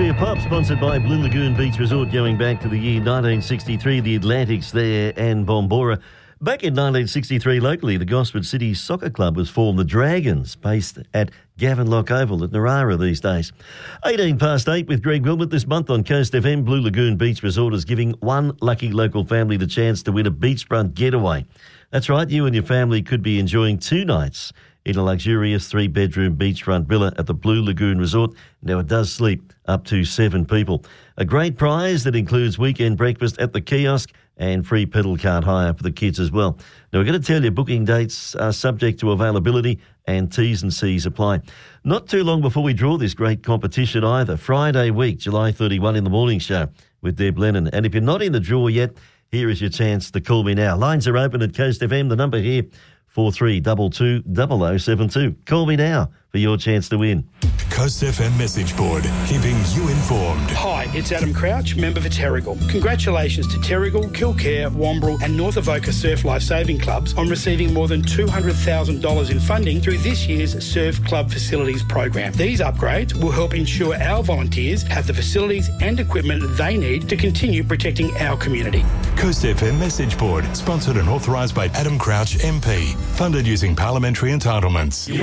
Atmosphere Pop, sponsored by Blue Lagoon Beach Resort, going back to the year 1963, the Atlantics there and Bombora. Back in 1963, locally, the Gosford City Soccer Club was formed, the Dragons, based at Gavenlock Oval at Narara these days. 18 past 8 with Greg Wilmot this month on Coast FM. Blue Lagoon Beach Resort is giving one lucky local family the chance to win a beachfront getaway. That's right, you and your family could be enjoying 2 nights in a luxurious 3-bedroom beachfront villa at the Blue Lagoon Resort. Now, it does sleep up to 7 people. A great prize that includes weekend breakfast at the kiosk and free pedal cart hire for the kids as well. Now, we're going to tell you booking dates are subject to availability and T's and C's apply. Not too long before we draw this great competition either. Friday week, July 31 in the morning show with Deb Lennon. And if you're not in the draw yet, here is your chance to call me now. Lines are open at Coast FM. The number here, 4322 0072. Call me now for your chance to win. Coast FM message board, keeping you informed. Hi, it's Adam Crouch, member for Terrigal. Congratulations to Terrigal, Kilcare, Wambrel and North Avoca Surf Life Saving Clubs on receiving more than $200,000 in funding through this year's Surf Club Facilities program. These upgrades will help ensure our volunteers have the facilities and equipment they need to continue protecting our community. Coast FM message board, sponsored and authorised by Adam Crouch MP, funded using parliamentary entitlements.